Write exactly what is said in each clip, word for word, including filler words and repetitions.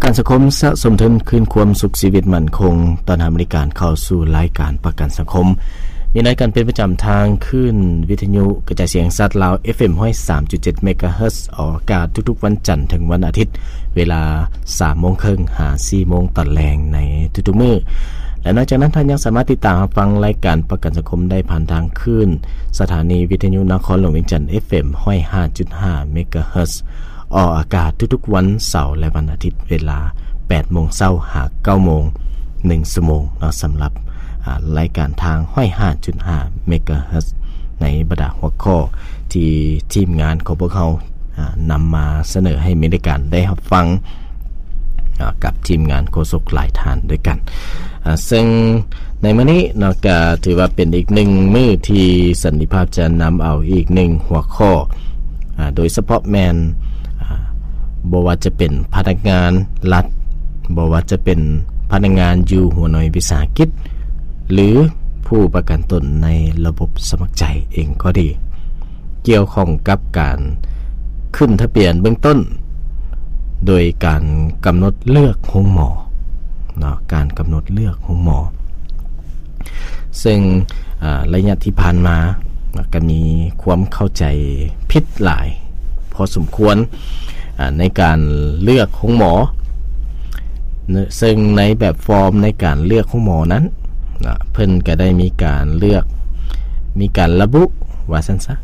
กันสังคมสะสมทุนคืนความสุขชีวิตมั่นคงตอนบริการเข้าสู่รายการประกันสังคมมีรายการเป็นประจำทางขึ้นวิทยุกระจายเสียงสัตว์ลาว เอฟ เอ็ม หนึ่งร้อยสามจุดเจ็ด เมกะเฮิรตซ์ออกอากาศทุกๆวันจันทร์ถึงวันอาทิตย์เวลา สามโมงครึ่ง หา สี่โมงตอนแลงในทุกๆมื้อและนอกจากนั้นท่านยังสามารถติดตามฟังรายการประกันสังคมได้ผ่านทางคลื่นสถานีวิทยุนครหลวงเวียงจันทร์ เอฟ เอ็ม หนึ่งร้อยห้าจุดห้า เมกะเฮิรตซ์ออกอากาศทุกๆวันเสาร์และวันอาทิตย์เวลา แปดโมงเช้าหา เก้าโมงหนึ่งชั่วโมงเนาะสำหรับรายการทาง หนึ่งร้อยห้าจุดห้า เมกะเฮิรตซ์ในบรรดาหัวข้อที่ทีมงานของพวกเขานำมาเสนอให้มีรายการได้รับฟังกับทีมงานโฆษกหลายท่านด้วยกันซึ่งในมื้อนี้เนาะก็ถือว่าเป็นอีกหนึ่งมื้อที่สันติภาพจะนำเอาอีกหนึ่งหัวข้อโดยเฉพาะแมนบ่ว่าจะเป็นพนักงานรัฐบ่ว่าจะเป็นพนักงานอยู่หัวหน่วยวิสาหกิจหรือผู้ประกันตนในระบบสมัครใจเองก็ดีเกี่ยวข้องกับการขึ้นทะเบียนเบื้องต้นโดยการกำหนดเลือกโรงหมอเนาะการกำหนดเลือกโรงหมอซึ่งระยะที่ผ่านมาก็มีความเข้าใจผิดหลายพอสมควรในการเลือกโรงหมอซึ่งในแบบฟอร์มในการเลือกโรงหมอนั้นเพิ่นก็ได้มีการเลือกมีการระบุว่าซั่นซะ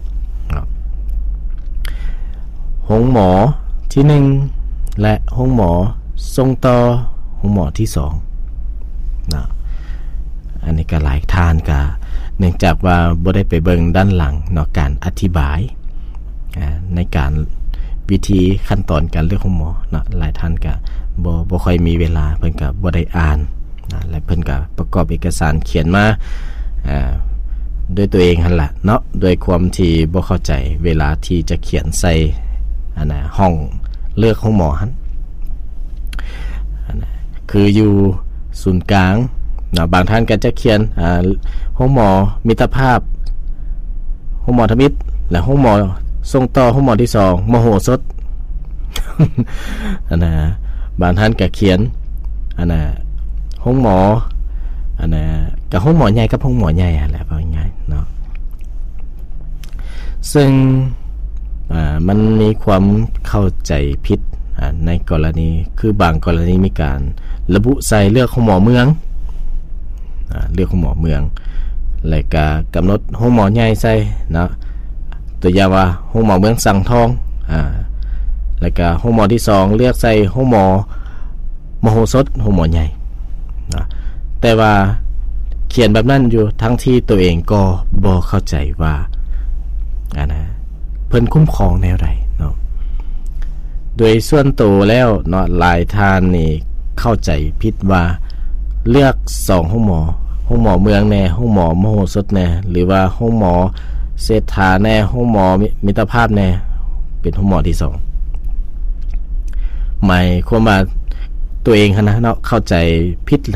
โรงหมอที่หนึ่งและโรงหมอส่งต่อโรงหมอที่สองนะอันนี้ก็หลายท่านก็เนื่องจากว่าบ่ได้ไปเบิ่งด้านหลังเนาะการอธิบายในการวิธีขั้นตอนการเลือกโรงหมอเนาะหลายท่านก็บ่บ่ค่อยมีเวลาเพิ่นก็บ่ได้อ่านนะและเพิ่นก็ประกอบเอกสารเขียนมาอ่าด้วยตัวเองหั่นล่ะเนาะด้วยความที่บ่เข้าใจเวลาที่จะเขียนใส่อันน่ะห้องเลือกของหมอหั่นอันน่ะคืออยู่ศูนย์กลางเนาะบางท่านก็จะเขียนอ่าห้องหมอมิตรภาพห้องหมอทมิตรและห้องหมอส่งต่อห้องหมอที่สองมโหสถ อันน่ะบางท่านก็เขียนอันน่ะห้องหมออันน่ะกับห้องหมอใหญ่กับห้องหมอใหญ่อะไรว่าง่ายเนาะซึ่งอ่ามันมีความเข้าใจผิดอ่าในกรณีคือบางกรณีมีการระบุใส่เลือกของหมอเมืองอ่าเลือกของหมอเมืองแล้วก็กำหนดห้องหมอใหญ่ใส่เนาะตัวอย่างว่าห้องหมอเมืองสังทองอ่าแล้วก็ห้องหมอที่สองเลือกใส่ห้องหมอมโหสถห้องหมอใหญ่นะแต่ว่าเขียนแบบนั้นอยู่ทั้งที่ตัวเองก็บ่เข้าใจว่าอ่านะเพิ่นคุ้มครองแนวใดเนาะโดยส่วนตัวแล้วเนาะหลายท่านนี่เข้าใจผิดว่าเลือกสองห้องหมอห้องหมอเมืองแน่ห้องหมอมโหสถแน่หรือว่าห้องหมอเศรษฐาแน่ห้องหมอมิตรภาพแน่เป็นห้องหมอที่สองหมายความว่าตัวเองนะเนาะเข้าใจผิด